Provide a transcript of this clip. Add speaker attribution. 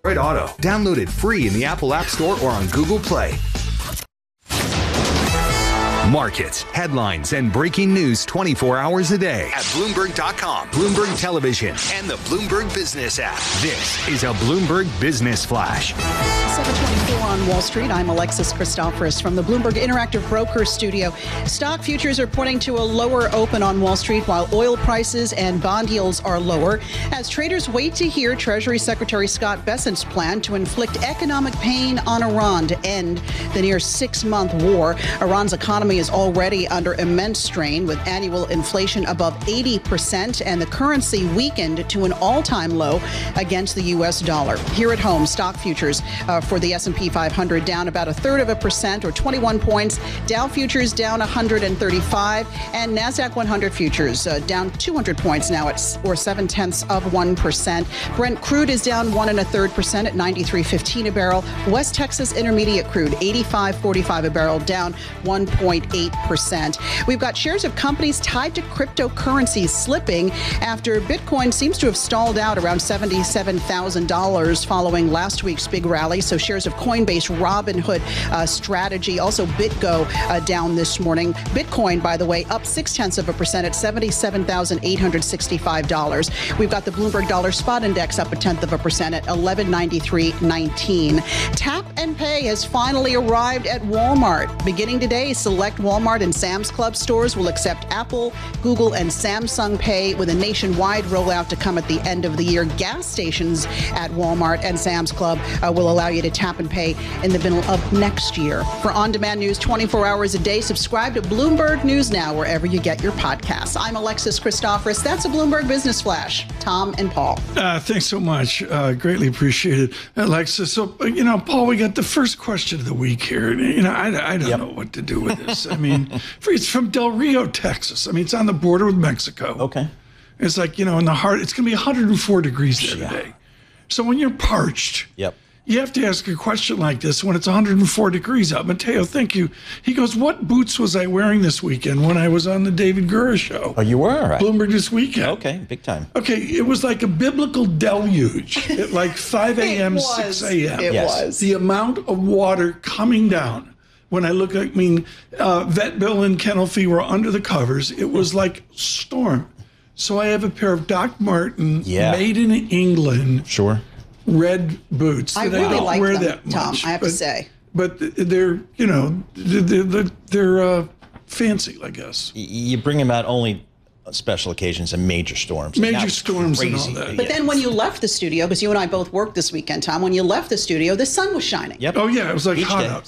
Speaker 1: Auto. Download it free in the Apple App Store or on Google Play. Markets, headlines, and breaking news 24 hours a day at Bloomberg.com, Bloomberg Television, and the Bloomberg Business app. This is a Bloomberg Business Flash.
Speaker 2: 7:24 on Wall Street. I'm Alexis Christoforous from the Bloomberg Interactive Broker Studio. Stock futures are pointing to a lower open on Wall Street while oil prices and bond yields are lower as traders wait to hear Treasury Secretary Scott Bessent's plan to inflict economic pain on Iran to end the near 6-month war. Iran's economy is already under immense strain with annual inflation above 80% and the currency weakened to an all-time low against the U.S. dollar. Here at home, stock futures for the S&P 500 down about 1/3% or 21 points. Dow futures down 135 and NASDAQ 100 futures down 200 points now at 0.7%. Brent crude is down 1 1/3% at 93.15 a barrel. West Texas Intermediate crude 85.45 a barrel down 1.8%. We've got shares of companies tied to cryptocurrencies slipping after Bitcoin seems to have stalled out around $77,000 following last week's big rally. So shares of Coinbase, Robinhood, Strategy, also BitGo down this morning. Bitcoin, by the way, up 0.6% at $77,865. We've got the Bloomberg Dollar Spot Index up 0.1% at 1193.19. Tap and Pay has finally arrived at Walmart. Beginning today, select Walmart and Sam's Club stores will accept Apple, Google, and Samsung Pay with a nationwide rollout to come at the end of the year. Gas stations at Walmart and Sam's Club will allow you to tap and pay in the middle of next year. For on-demand news 24 hours a day, subscribe to Bloomberg News Now wherever you get your podcasts. I'm Alexis Christoforous. That's a Bloomberg Business Flash. Tom and Paul.
Speaker 3: Thanks so much. Greatly appreciated, Alexis. So, Paul, we got the first question of the week here. I don't know what to do with this. I mean, it's from Del Rio, Texas. I mean, it's on the border with Mexico.
Speaker 4: Okay.
Speaker 3: It's like, in the heart, it's going to be 104 degrees there today. So when you're parched, you have to ask a question like this when it's 104 degrees out. Mateo, thank you. He goes, what boots was I wearing this weekend when I was on the David Gura show?
Speaker 4: Oh, you were? Right.
Speaker 3: Bloomberg This Weekend.
Speaker 4: Okay, big time.
Speaker 3: Okay, it was like a biblical deluge at like 5 a.m., 6 a.m.
Speaker 2: It was.
Speaker 3: The amount of water coming down. When I look, Vet Bill and Kennel Fee were under the covers. It was like storm. So I have a pair of Doc Marten, made in England.
Speaker 4: Sure.
Speaker 3: Red boots.
Speaker 2: I really like
Speaker 3: wear
Speaker 2: them,
Speaker 3: that much,
Speaker 2: Tom, I have to say.
Speaker 3: But they're, they're fancy, I guess.
Speaker 4: You bring them out only on special occasions and major storms.
Speaker 3: Major storms and all that.
Speaker 2: But then when you left the studio, because you and I both worked this weekend, Tom, when you left the studio, the sun was shining.
Speaker 4: Yep.
Speaker 3: Oh, yeah, it was like
Speaker 4: Each
Speaker 3: hot
Speaker 4: day.
Speaker 3: out.